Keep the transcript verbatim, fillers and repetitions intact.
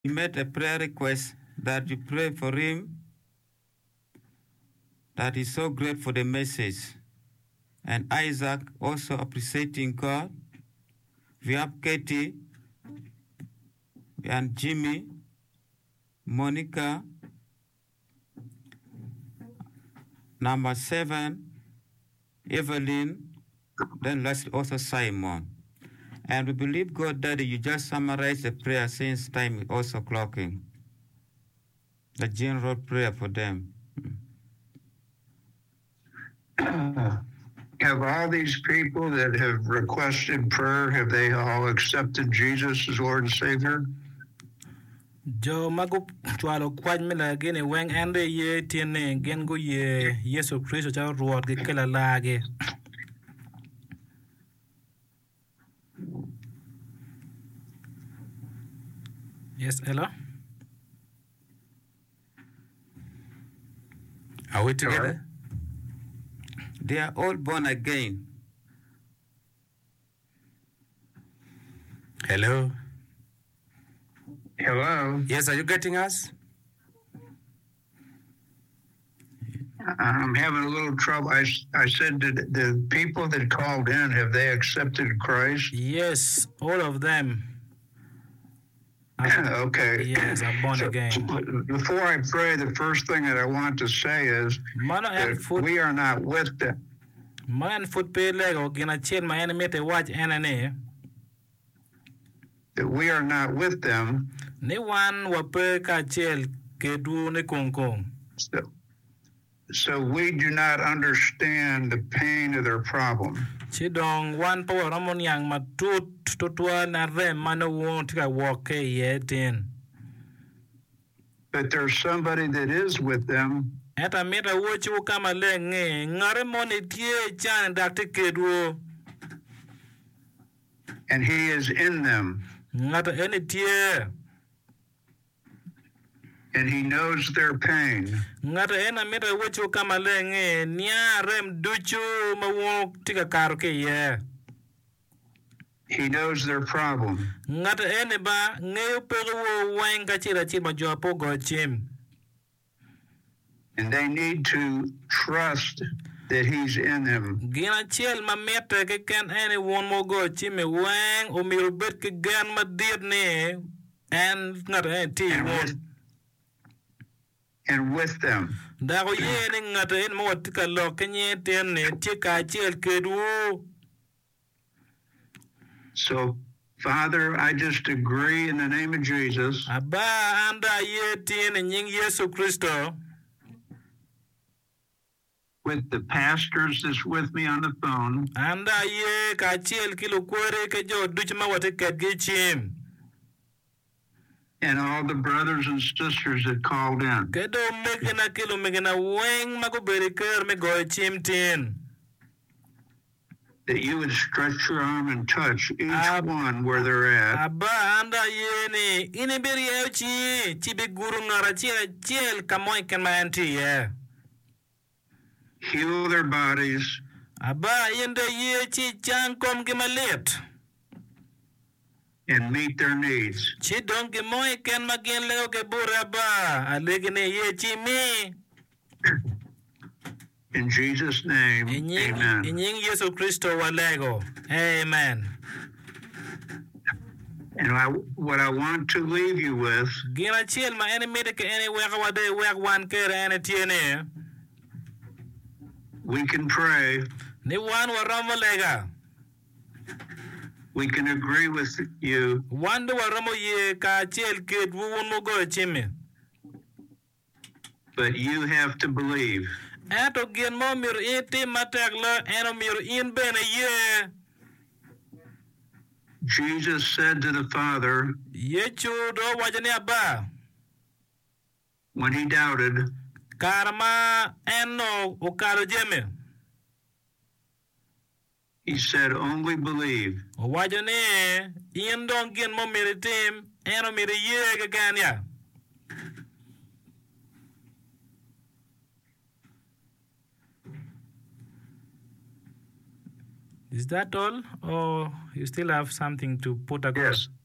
He made a prayer request that you pray for him, that he's so grateful for the message. And Isaac also appreciating God. We have Katie and Jimmy, Monica, number seven, Evelyn, then last also Simon. And we believe God, Daddy, you just summarize the prayer since time is also clocking. The general prayer for them. Uh, have all these people that have requested prayer, have they all accepted Jesus as Lord and Savior? Jo magu chwalo kwaj mila gene weng ende ye tiene gen go ye Yesu Kristo cha ruot ge kela lage. Yes, hello? Are we together? They are all born again. Hello? Hello? Yes, are you getting us? I'm having a little trouble. I, I said, did the people that called in, have they accepted Christ? Yes, all of them. Okay. Yes, I'm born So, again. Before I pray, the first thing that I want to say is Mano and that foot we are not with them. man foot pay lego gina chen my enemy te watch enene. That we are not with them. Ni wan wa pe ka chel ke du ne kong kong. So, so we do not understand the pain of their problem. Chidong wan po ramon yang matut tutwa na re mano won tika walk ye tin. But there's somebody that is with them. Eta meta wochu kama le nge ngare moni tie chan dakte kedwo. And he is in them. Ngata ene tie. And he knows their pain. Ngata ena meta wochu kama le nge nia rem duchu ma won tika karo ke ye. He knows their problem. Ngata ene ba nge pero wo wenga chira chima jo po go chim. And they need to trust that he's in them. Gina chel ma meta ke ken ene won mo go chime wang o mi robet ke gan ma dir ne and ngata ene ti And won. with, and with them. Dago ye ne ngata ene mo tika lo kenye ten ne tika chel kedwo. So, Father, I just agree in the name of Jesus Aba anda ye tin nying Yesu Kristo. with the pastors that's with me on the phone Anda ye ka chel kilo kwere ke jo duchma wate ket gi chim. and all the brothers and sisters that called in. Kedo megena kilo megena weng mago beriker me go chim tin. That you would stretch your arm and touch each Ab- one where they're at. Aba anda ye ni ini beri euchi chibi guru ngara chel chel kamoy ken ma anti ye. Heal their bodies Aba yende ye chi chan kom gimalet. and meet their needs. Chi don gimoy ken magin leo ke bura ba. Alegene ye chi mi. In Jesus' name, Inying amen. inying Yesu Kristo walego. Amen. And I, what I want to leave you with Gina chiel ma ene mede ke ene weka wade wek wan kere ene tiene. we can pray, Ni wan waramo lega. we can agree with you, Wande waramo ye ka chiel kid wuwun mo go chimi. but you have to believe. Eto gin mo mir iti matekla eno mir in bene ye. Jesus said to the Father Ye chudo wajani aba. when he doubted, Karma eno ukaro jeme. he said, only believe. Wajani in don gin mo mir itim eno mir ye gaganya. Is that all? Or you still have something to put across? Yes.